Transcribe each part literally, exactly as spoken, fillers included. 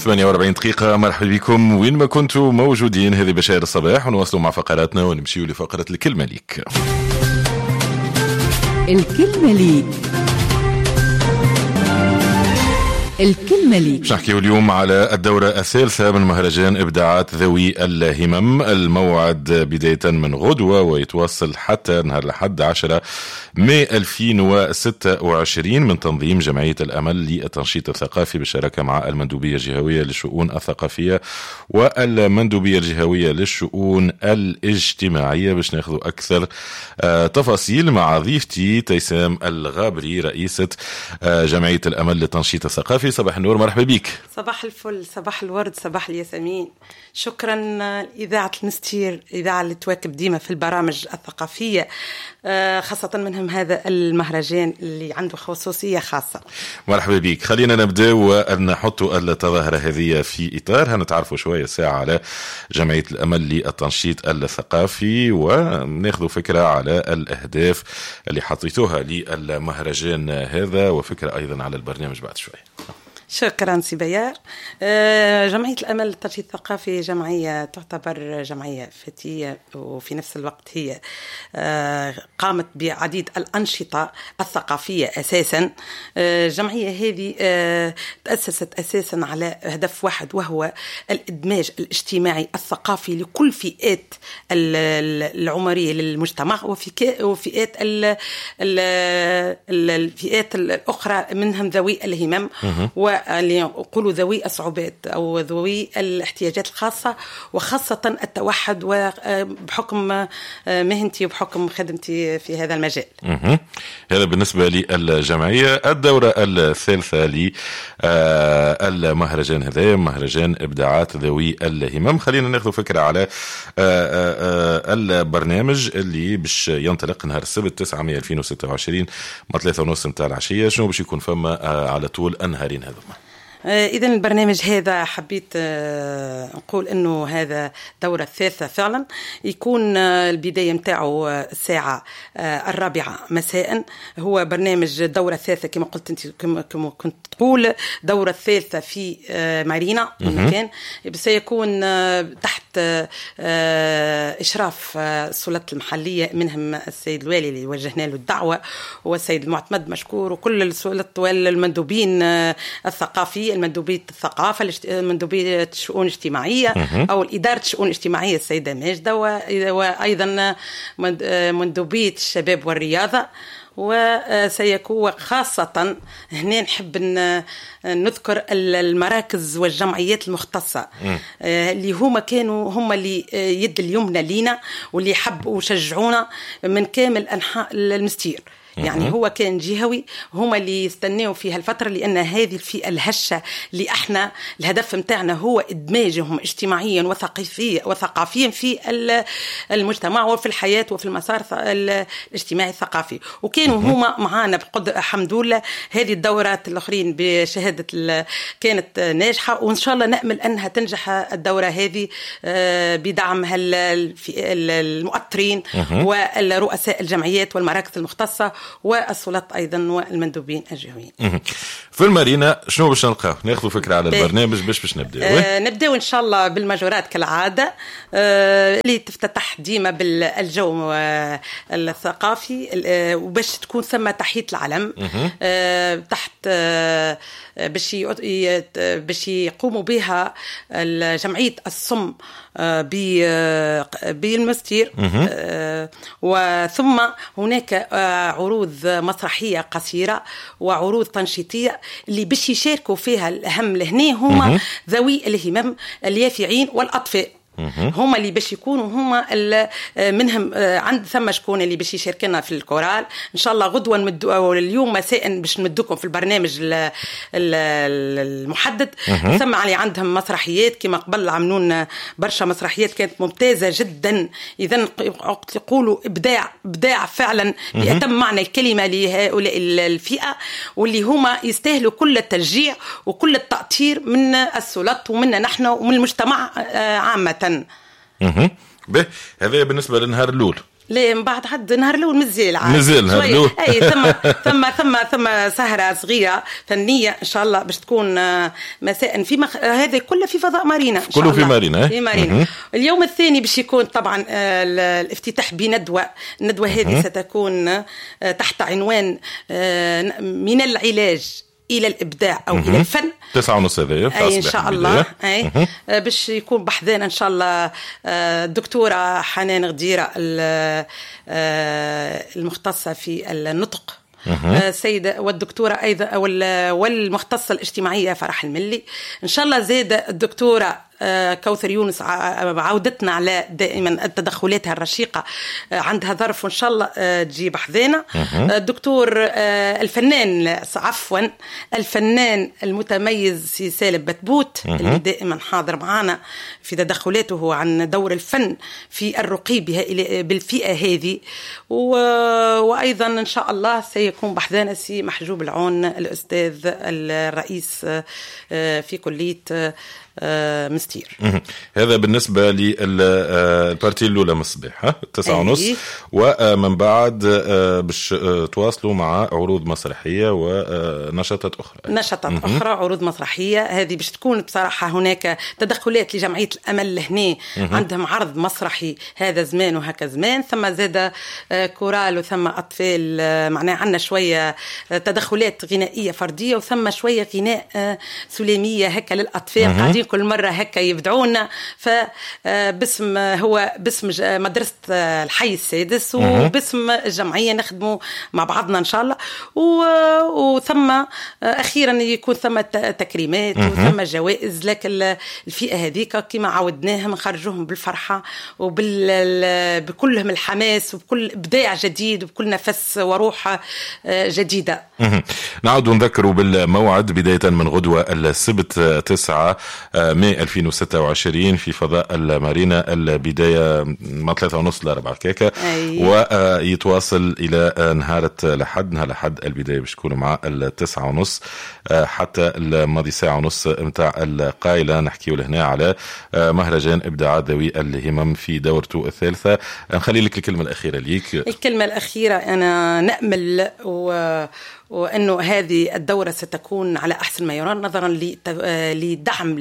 ثمانية وأربعين دقيقة. مرحبا بكم وين ما كنتوا موجودين. هذه بشائر الصباح ونواصلوا مع فقراتنا ونمشيوا لفقرة الكلمة ليك. الكلمة ليك. الكلمة ليك. باش نحكيو اليوم على الدورة الثالثة من مهرجان إبداعات ذوي الهمم. الموعد بداية من غدوة ويتواصل حتى نهار الأحد عشرة ماي ألفين وستة وعشرين من تنظيم جمعية الأمل للتنشيط الثقافي بالشراكة مع المندوبية الجهوية للشؤون الثقافية والمندوبية الجهوية للشؤون الاجتماعية. باش ناخذوا أكثر آه تفاصيل مع ضيفتي تيسام الغابري رئيسة آه جمعية الأمل للتنشيط الثقافي. صباح النور، مرحبا بك. صباح الفل، صباح الورد، صباح الياسمين. شكرا لإذاعة المستير، إذاعة اللي تواكب ديما في البرامج الثقافية، خاصة منهم هذا المهرجان اللي عنده خصوصية خاصة. مرحبا بك. خلينا نبدأ ونحط التظاهرة هذه في إطارها، نتعرفوا شوية ساعة على جمعية الأمل للتنشيط الثقافي وناخذوا فكرة على الأهداف اللي حطيتوها للمهرجان هذا وفكرة أيضا على البرنامج بعد شوية. شكرا سي بيار. جمعية الأمل للتنشيط الثقافي جمعية تعتبر جمعية فتية وفي نفس الوقت هي قامت بعديد الأنشطة الثقافية أساسا. الجمعية هذه تأسست أساسا على هدف واحد وهو الإدماج الاجتماعي الثقافي لكل فئات العمرية للمجتمع وفئات الفئات الأخرى منهم ذوي الهمم واللي يقولوا ذوي الصعوبات أو ذوي الاحتياجات الخاصة، وخاصة التوحد وبحكم مهنتي وبحكم خدمتي في هذا المجال. هذا بالنسبة للجمعية. الدورة الثالثة للمهرجان هذا مهرجان إبداعات ذوي الهمم. خلينا ناخذ فكرة على البرنامج اللي باش ينطلق نهار السبت تسعة ماي ألفين وستة وعشرين من ثلاثة ونص متاع العشية. شنو باش يكون فما على طول النهارين هذوما؟ إذا البرنامج هذا حبيت نقول أنه هذا دورة الثالثة فعلا يكون البداية متاعه الساعة الرابعة مساء. هو برنامج دورة الثالثة كما قلت أنت، كما كنت تقول دورة الثالثة في مارينا المكان. سيكون تحت إشراف السلطات المحلية منهم السيد الوالي اللي وجهنا له الدعوة والسيد المعتمد مشكور وكل السلطات والمندوبين الثقافيين، المندوبية الثقافة، المندوبية الشؤون الاجتماعية أو الإدارة الشؤون الاجتماعية السيدة ماجدة، وأيضا مندوبية الشباب والرياضة. وسيكون خاصة هنا نحب نذكر المراكز والجمعيات المختصة اللي هما كانوا هم اللي يد اليمنى لينا واللي حبوا وشجعونا من كامل أنحاء المستير. يعني هو كان جهوي، هم اللي يستنوا في هالفترة، لأن هذه الفئة الهشة اللي احنا الهدف متاعنا هو إدماجهم اجتماعيا وثقافيا وثقافيا في المجتمع وفي الحياة وفي المسار الاجتماعي الثقافي. وكانوا هم معانا بقدر الحمد لله. هذه الدورات الأخرين بشهادة كانت ناجحة، وإن شاء الله نأمل أنها تنجح الدورة هذه بدعم المؤطرين والرؤساء الجمعيات والمراكز المختصة والسلطات أيضا والمندوبين الجهويين. في المارينا شنو باش نلقاو؟ ناخذ فكرة على البرنامج باش باش نبداو. آه نبداو إن شاء الله بالمجورات كالعادة آه اللي تفتتح ديما بالجو آه الثقافي آه وباش تكون ثم تحية العلم آه تحت آه باش باش يقوموا بها جمعية الصم بالمستير. وثم هناك عروض مسرحية قصيرة وعروض تنشيطية اللي باش يشاركوا فيها الأهم لهنا هم ذوي الهمم اليافعين والأطفال. هما اللي باش يكونوا هما منهم عند ثم شكون اللي باش يشاركنا في الكورال ان شاء الله غدوه نمدوا او اليوم مساء باش نمدوكم في البرنامج المحدد. ثم علي عندهم مسرحيات كما قبل عملون برشا مسرحيات كانت ممتازه جدا. اذا يقولوا ابداع ابداع فعلا بأتم معنى الكلمه لهؤلاء الفئه، واللي هما يستاهلوا كل التشجيع وكل التأطير من السلطات ومنا نحن ومن المجتمع عامه. به هذا بالنسبة للنهار الأول. لا من بعد حد نهار الاول مزيل عاد مزيل نهار الاول اي ثم ثم ثم ثم سهره صغيره فنيه ان شاء الله باش تكون مساء في مخ... هذا كله في فضاء مارينا ان شاء كله الله في مارينا في مارينا. اليوم الثاني باش يكون طبعا الافتتاح بندوه الندوه هذه ستكون تحت عنوان من العلاج الى الابداع او الى الفن تسعة ونص هذايا اي ان شاء الله اي باش يكون بحذانا ان شاء الله الدكتوره حنان غديره المختصه في النطق السيدة والدكتورة أيضا والمختصة الاجتماعية فرح الملي إن شاء الله. زاد الدكتورة كوثر يونس عودتنا على دائما التدخلاتها الرشيقة عندها ظرف وإن شاء الله تجيب حذانا. الدكتور الفنان عفوا الفنان المتميز سي سالم بتبوت اللي دائما حاضر معنا في تدخلاته عن دور الفن في الرقي بالفئة هذه. وأيضا إن شاء الله سيكون بحذانا سي محجوب العون الأستاذ الرئيس في كلية مستير. هذا بالنسبة للبارتي الأولى من الصباح ها تسعة ونص. ومن بعد باش تواصلوا مع عروض مسرحية ونشاطات أخرى نشاطات أخرى عروض مسرحية. هذه باش تكون بصراحة هناك تدخلات لجمعية الأمل لهنا عندهم عرض مسرحي هذا زمان وهكا زمان ثم زاد كورال وثم أطفال معناه عنا شوية تدخلات غنائية فردية وثم شوية غناء سلامية هكا للأطفال قاعدين كل مرة هكا يبدعونا. فباسم هو باسم مدرسة الحي السادس وباسم الجمعية نخدموا مع بعضنا إن شاء الله. وثم أخيرا يكون ثم تكريمات وثم جوائز لكن الفئة هذيك كما عودناهم نخرجوهم بالفرحة وبكلهم الحماس وبكل إبداع جديد وبكل نفس وروح جديدة. نعود نذكروا بالموعد بداية من غدوة السبت تسعة ماي ألفين وستة وعشرين في فضاء المارينا. البداية من ثلاثة ونص لأربعة كيكة ويتواصل إلى نهار لحد نهار لحد البداية باش تكونوا مع التسعة ونص حتى الماضي ساعة ونص متاع القائلة. نحكيوا لهنا على مهرجان إبداعات ذوي الهمم في دورته الثالثة. نخلي لك الكلمة الأخيرة ليك. الكلمة الأخيرة أنا نأمل و وأنه هذه الدورة ستكون على أحسن ما يرام نظرا لدعم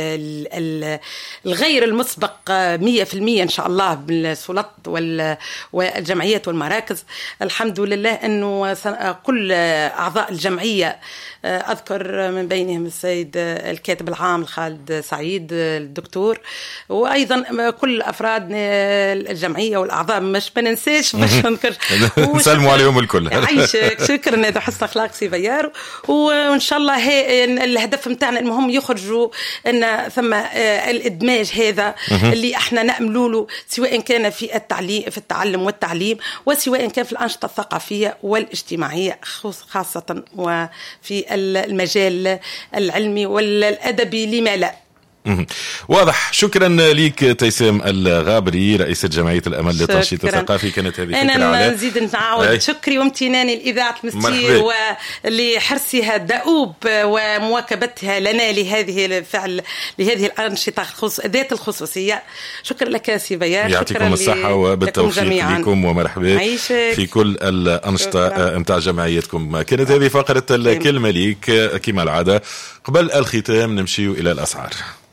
الغير المسبق مية في المية إن شاء الله بالسلطات والجمعيات والمراكز. الحمد لله أنه كل أعضاء الجمعية أذكر من بينهم السيد الكاتب العام خالد سعيد الدكتور وأيضا كل أفراد الجمعية والأعضاء مش ما ننساش باش نذكر نسلموا عليهم الكل. عايشك شكرا هذا حسن أخلاق سي بيار. وإن شاء الله هي الهدف متاعنا المهم يخرجوا أن ثم الإدماج هذا اللي احنا نأملوا له سواء كان في التعليم في التعلم والتعليم وسواء كان في الأنشطة الثقافية والاجتماعية خاصة وفي المجال العلمي والأدبي لما لا. واضح. شكرا ليك تيسام الغابري رئيسة جمعية الأمل للتنشيط الثقافي. كانت هذه فكرة. أنا نزيد نعاود شكري وامتناني لإذاعة مستير ولحرصها الدؤوب ومواكبتها لنا لهذه الفعل لهذه الأنشطة ذات الخصوصية. شكرا لك سي بيار. يعطيكم الصحة وبالتوفيق لكم ومرحبا في كل الأنشطة متاع جمعيتكم. كانت هذه فقرة الكلمة ليك كما العادة. قبل الختام نمشي إلى الأسعار.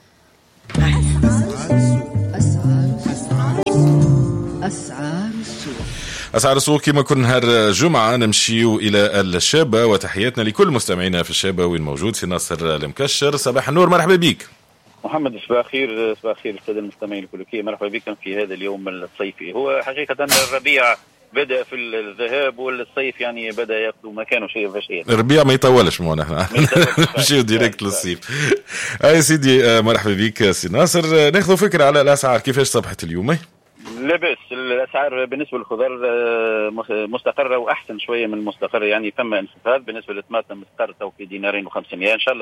أسعار السوق. أسعار السوق كما كل نهار جمعة نمشيو إلى الشابة وتحياتنا لكل مستمعينا في الشابة وين موجود سي ناصر المكشر. صباح النور مرحبا بك. محمد صباح خير. صباح خير السادة المستمعين الكل مرحبا بكم في هذا اليوم الصيفي. هو حقيقة الربيع بدأ في الذهاب والصيف يعني بدأ يأخذ مكانه شيء فشيء. الربيع ما يطولش مونا نمشيو ديريكت للصيف. أي سيدي مرحبا بك سي ناصر. ناخذ فكرة على الأسعار كيفاش صبحت اليوم؟ لا بأس. الأسعار بالنسبة للخضار مستقرة وأحسن شوية من المستقر يعني ثم انخفاض. بالنسبة للطماطم مستقر تو في دينارين وخمسمائة إن شاء الله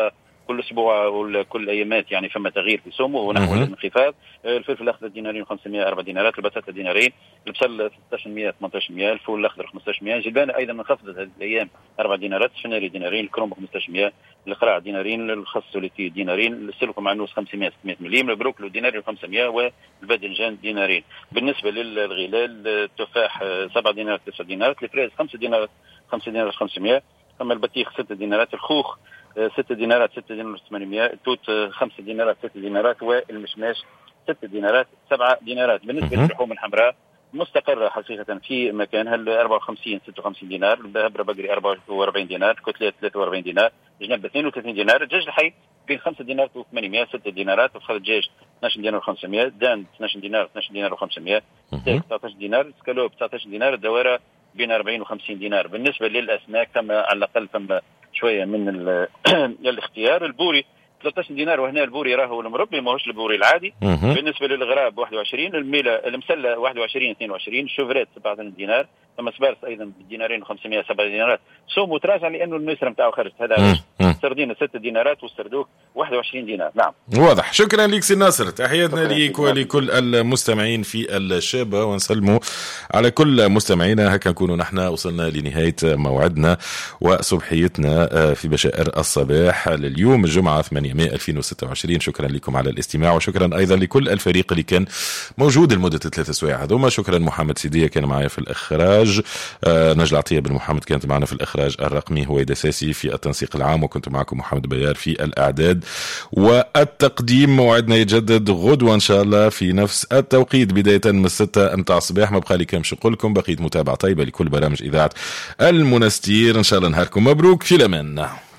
كل اسبوع ولا كل ايامات يعني فما تغيير في سومه ونحو الانخفاض. الفلفل الاخضر دينارين وخمسمائة اربع دينارات، البطاطا دينارين، البصل ستة عشر مية ثمانية عشر مية، الفول الاخضر خمسة عشر مية، الجلبان ايضا انخفضت هذه الايام اربع دينارات، الشناري دينارين، الكرنب خمسة عشر مية، القراع دينارين، الخس والتي دينارين، السلكم عنوس خمسمائة ستمائة مليم، البروكلو دينارين خمسمائة، والباذنجان دينارين. بالنسبه للغلال التفاح سبعة دينارات تسعة دينارات، الفريز خمسة دينارات خمسة دينارات خمسمائة، اما البطيخ ستة دينارات، الخوخ ستة دينارات ستة دينارات ثمانمائة، التوت خمسة دينارات ستة دينارات، والمشماش ستة دينارات سبعة دينارات. بالنسبه للحوم الحمراء مستقرة حقيقة في مكانها، أربعة وخمسين ستة وخمسين دينار، الهبرة بقري أربعة وأربعين دينار، الكتلات ثلاثة وأربعين دينار، الجنب اثنين وثلاثين دينار، الدجاج الحي بين خمسة دينار وثمانمائة ستة دينارات، الخلط الدجاج اثني عشر دينار وخمسمائة، دان اثني عشر دينار اثني عشر دينار وخمسمائة، ستيك تسعة عشر دينار، سكالوب تسعة عشر دينار، الدوارة بين أربعين وخمسين دينار. بالنسبة للأسماك ثم على الأقل ثم شوية من الاختيار. البوري ثلاثة عشر دينار، وهنا البوري راهو المربي ماهوش البوري العادي. بالنسبه للغراب واحد وعشرين، الميله المسله واحد وعشرين اثنين وعشرين، الشوفريت سبعة عشر دينار، ثم سبارس ايضا بدينارين و500 سبعة دينارات. سوم وتراجع لانه النسر نتاعو خرجت، هذا السردين ستة دينارات والسردوك واحد وعشرين دينار. نعم واضح. شكرا لك سي ناصر، تحياتنا ليك ولكل المستمعين في الشابه، ونسلموا على كل مستمعينا. هكا نكونوا نحن وصلنا لنهايه موعدنا وصبحيتنا في بشائر الصباح لليوم الجمعه ثمانية مايو ألفين وستة وعشرين. شكرا لكم على الاستماع، وشكرا ايضا لكل الفريق اللي كان موجود لمده ثلاث سوايع هذوما. شكرا محمد سيديه كان معايا في الاخراج، آه نجل عطيه بن محمد كانت معنا في الاخراج الرقمي، هويدا دساسي في التنسيق العام، وكنت معكم محمد بيار في الاعداد والتقديم. موعدنا يتجدد غدوه ان شاء الله في نفس التوقيت بدايه من الستة متاع الصباح. ما بقى لي كامش نقول لكم بقيت متابعه طيبه لكل برامج اذاعه المنستير. ان شاء الله نهاركم مبروك، في الامان.